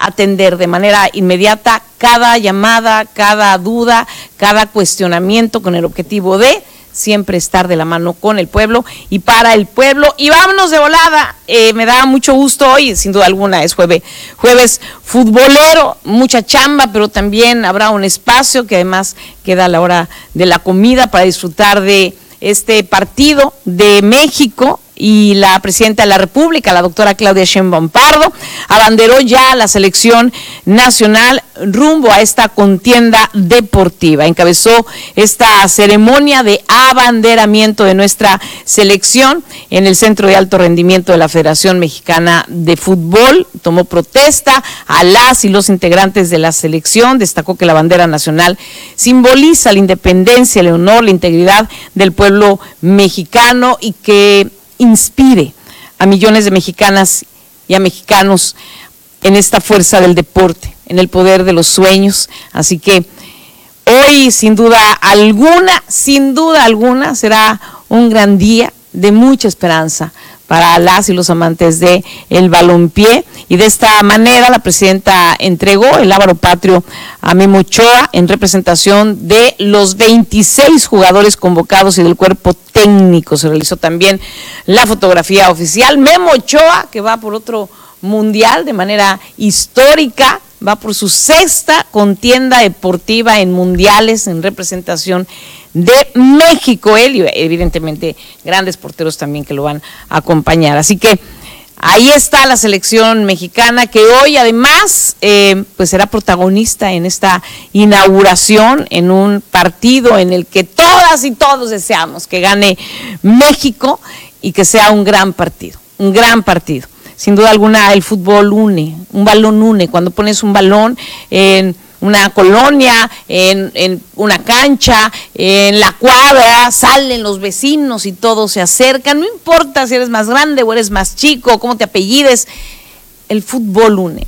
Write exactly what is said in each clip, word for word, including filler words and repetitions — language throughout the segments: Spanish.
atender de manera inmediata cada llamada, cada duda, cada cuestionamiento con el objetivo de siempre estar de la mano con el pueblo y para el pueblo. Y vámonos de volada, eh, me da mucho gusto hoy, sin duda alguna es jueves, jueves futbolero, mucha chamba, pero también habrá un espacio que además queda a la hora de la comida para disfrutar de este partido de México. Y la presidenta de la República, la doctora Claudia Sheinbaum Pardo, abanderó ya a la selección nacional rumbo a esta contienda deportiva. Encabezó esta ceremonia de abanderamiento de nuestra selección en el Centro de Alto Rendimiento de la Federación Mexicana de Fútbol. Tomó protesta a las y los integrantes de la selección. Destacó que la bandera nacional simboliza la independencia, el honor, la integridad del pueblo mexicano y que inspire a millones de mexicanas y a mexicanos en esta fuerza del deporte, en el poder de los sueños. Así que hoy, sin duda alguna, sin duda alguna, será un gran día de mucha esperanza para las y los amantes de el balompié, y de esta manera la presidenta entregó el lábaro patrio a Memo Ochoa en representación de los veintiséis jugadores convocados y del cuerpo técnico. Se realizó también la fotografía oficial. Memo Ochoa, que va por otro mundial de manera histórica, va por su sexta contienda deportiva en mundiales en representación de México, él y evidentemente grandes porteros también que lo van a acompañar. Así que ahí está la selección mexicana, que hoy además eh, pues será protagonista en esta inauguración, en un partido en el que todas y todos deseamos que gane México y que sea un gran partido, un gran partido. Sin duda alguna el fútbol une, un balón une. Cuando pones un balón en una colonia, en, en una cancha, en la cuadra, salen los vecinos y todos se acercan, no importa si eres más grande o eres más chico, cómo te apellides, el fútbol une,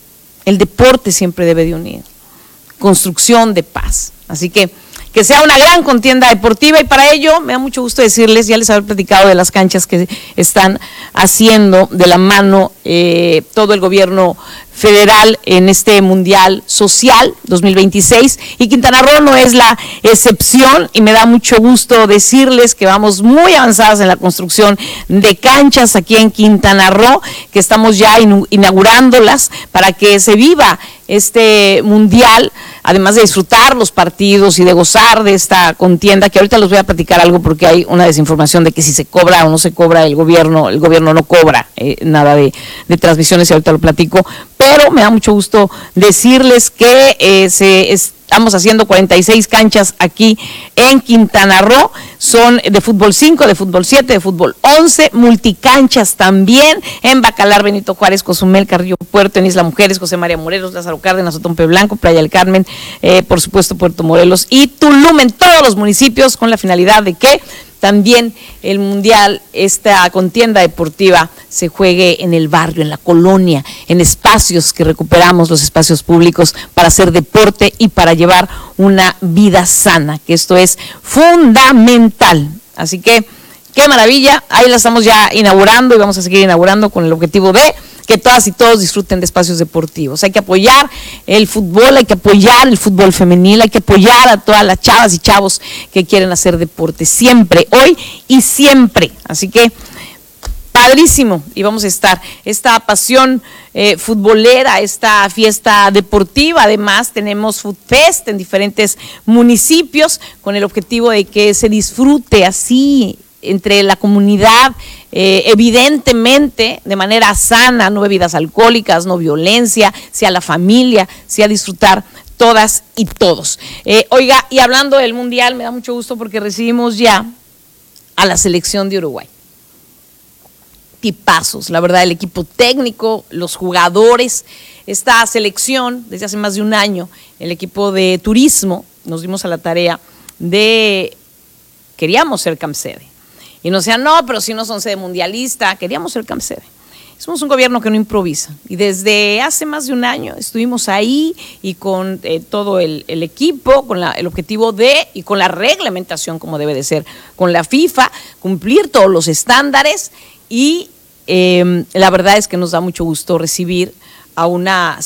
el deporte siempre debe de unir, construcción de paz. Así que que sea una gran contienda deportiva, y para ello me da mucho gusto decirles, ya les había platicado de las canchas que están haciendo de la mano eh, todo el gobierno federal en este Mundial Social dos mil veintiséis, y Quintana Roo no es la excepción, y me da mucho gusto decirles que vamos muy avanzadas en la construcción de canchas aquí en Quintana Roo, que estamos ya inaugurándolas para que se viva este mundial, además de disfrutar los partidos y de gozar de esta contienda, que ahorita les voy a platicar algo porque hay una desinformación de que si se cobra o no se cobra, el gobierno, el gobierno no cobra eh, nada de, de transmisiones, y ahorita lo platico, pero me da mucho gusto decirles que eh, se es, estamos haciendo cuarenta y seis canchas aquí en Quintana Roo, son de fútbol cinco, de fútbol siete, de fútbol once, multicanchas también en Bacalar, Benito Juárez, Cozumel, Carrillo Puerto, en Isla Mujeres, José María Morelos, Lázaro Cárdenas, Otompe Blanco, Playa del Carmen, eh, por supuesto Puerto Morelos y Tulum, en todos los municipios, con la finalidad de que también el mundial, esta contienda deportiva, se juegue en el barrio, en la colonia, en espacios que recuperamos, los espacios públicos, para hacer deporte y para llevar una vida sana, que esto es fundamental. Así que, qué maravilla, ahí la estamos ya inaugurando y vamos a seguir inaugurando con el objetivo de que todas y todos disfruten de espacios deportivos. Hay que apoyar el fútbol, hay que apoyar el fútbol femenil, hay que apoyar a todas las chavas y chavos que quieren hacer deporte, siempre, hoy y siempre. Así que, padrísimo, y vamos a estar, esta pasión eh, futbolera, esta fiesta deportiva. Además tenemos Food Fest en diferentes municipios con el objetivo de que se disfrute así entre la comunidad, eh, evidentemente de manera sana, no bebidas alcohólicas, no violencia, sea la familia, sea disfrutar todas y todos. Eh, oiga, y hablando del Mundial, me da mucho gusto porque recibimos ya a la selección de Uruguay. Tipazos, la verdad, el equipo técnico, los jugadores, esta selección desde hace más de un año, el equipo de turismo, nos dimos a la tarea de, queríamos ser camp sede. Y nos decían, no, pero si no son sede mundialista, queríamos ser camp sede. Somos un gobierno que no improvisa, y desde hace más de un año estuvimos ahí y con eh, todo el, el equipo, con la, el objetivo de, y con la reglamentación como debe de ser, con la FIFA, cumplir todos los estándares, y eh, la verdad es que nos da mucho gusto recibir a una